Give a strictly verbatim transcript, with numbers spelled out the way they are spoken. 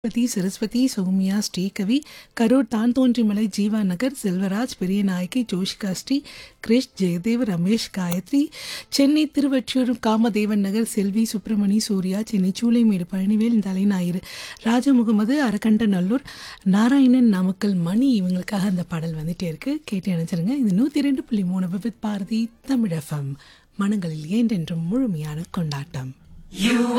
பதி, சரஸ்வதி, சௌமியா, ஸ்ரீகவி, கரூர் தான்தோன்றிமலை, ஜீவா நகர், செல்வராஜ், பெரியநாயகி, ஜோஷிகா ஸ்ரீ, கிரிஷ், ஜெயதேவ், ரமேஷ், காயத்ரி, சென்னை திருவொற்றியூர் காமதேவன் நகர், செல்வி, சுப்பிரமணி, சூர்யா, சென்னை சூளைமேடு, பழனிவேல், தலைஞாயிறு, ராஜமுகமது, அரக்கண்டநல்லூர், நாராயணன், நாமக்கல், மணி இவங்களுக்காக அந்த பாடல் வந்துட்டே இருக்கு. கேட்டு நினைச்சிருங்க. இது நூற்றி ரெண்டு புள்ளி மூணு விவித் பாரதி தமிழ் எஃப்எம். மனங்களில் ஏண்டென்றும் முழுமையான கொண்டாட்டம்.